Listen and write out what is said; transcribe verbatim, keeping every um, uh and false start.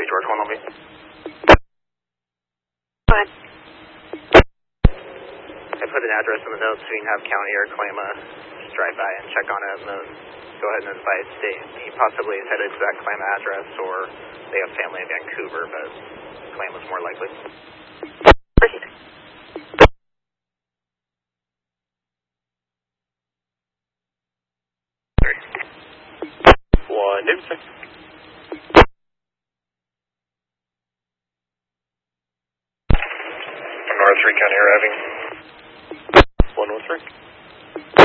George, one on me. Fine. I put an address in the notes so you can have county or Klamath just drive by and check on it, and then go ahead and advise state. He possibly is headed to that Klamath address, or they have family in Vancouver, but Klamath's more likely. One, Davidson. North three County arriving. One, one, three.